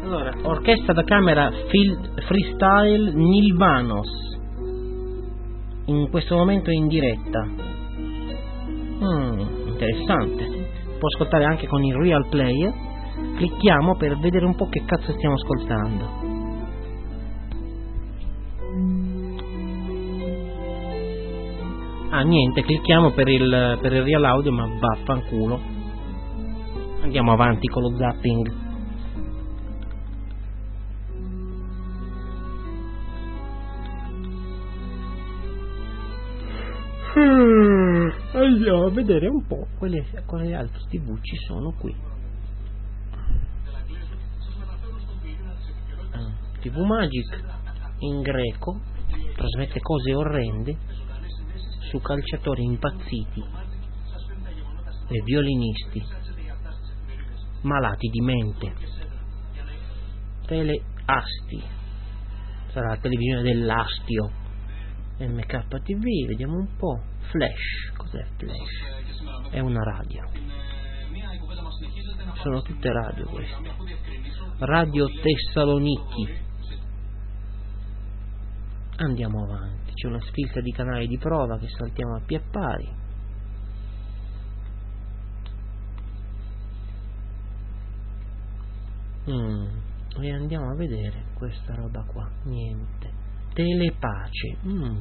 Allora, orchestra da camera freestyle Nilvanos. In questo momento in diretta. Interessante. Può ascoltare anche con il Real Player. Clicchiamo per vedere un po' che cazzo stiamo ascoltando. Niente, clicchiamo per il Real Audio, ma vaffanculo. Andiamo avanti con lo zapping. Andiamo a vedere un po' quali altri TV ci sono qui. TV Magic in greco trasmette cose orrende su calciatori impazziti e violinisti malati di mente. Teleasti, sarà la televisione dell'astio. MKTV, vediamo un po'. Flash, cos'è Flash? È una radio. Sono tutte radio queste. Radio Tessaloniki. Andiamo avanti, c'è una sfilza di canali di prova che saltiamo a pie pari. E andiamo a vedere questa roba qua. Niente. Telepace.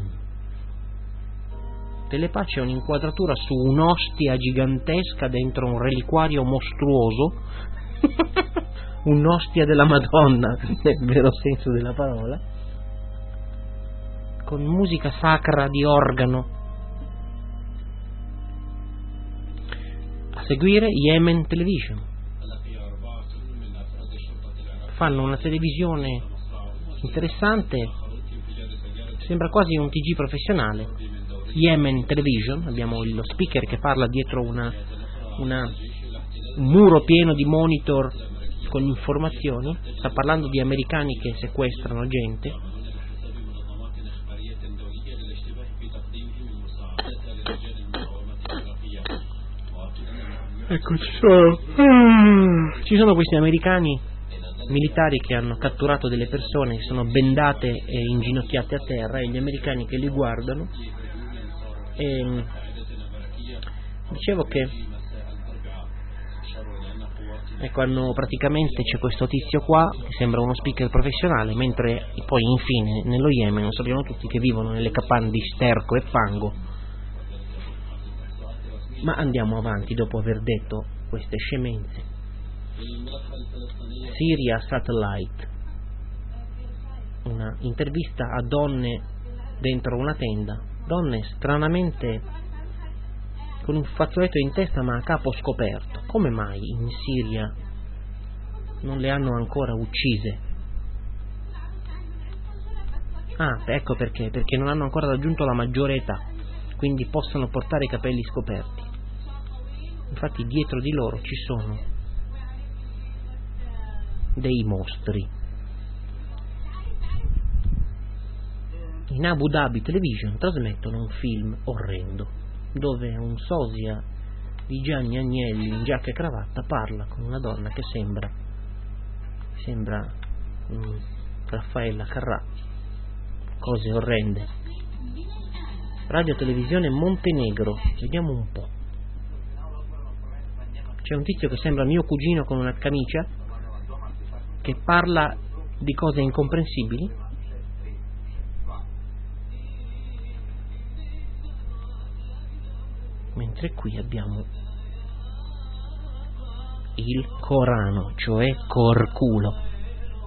Telepace è un'inquadratura su un'ostia gigantesca dentro un reliquario mostruoso. Un'ostia della Madonna, nel vero senso della parola, con musica sacra di organo. A seguire Yemen Television. Fanno una televisione interessante, sembra quasi un TG professionale. Yemen Television, abbiamo lo speaker che parla dietro un muro pieno di monitor con informazioni, sta parlando di americani che sequestrano gente. Ecco, ci sono questi americani militari che hanno catturato delle persone che sono bendate e inginocchiate a terra, e gli americani che li guardano. E dicevo che praticamente c'è questo tizio qua che sembra uno speaker professionale, mentre poi infine nello Yemen lo sappiamo tutti che vivono nelle capanne di sterco e fango. Ma andiamo avanti dopo aver detto queste scemenze. Syria Satellite, una intervista a donne dentro una tenda, donne stranamente con un fazzoletto in testa ma a capo scoperto. Come mai in Siria non le hanno ancora uccise? Ecco perché non hanno ancora raggiunto la maggiore età, quindi possono portare i capelli scoperti. Infatti dietro di loro ci sono dei mostri. In Abu Dhabi Television trasmettono un film orrendo dove un sosia di Gianni Agnelli in giacca e cravatta parla con una donna che sembra Raffaella Carrà. Cose orrende. Radio Televisione Montenegro, vediamo un po'. C'è un tizio che sembra mio cugino con una camicia che parla di cose incomprensibili. Mentre qui abbiamo il Corano, cioè Corculo.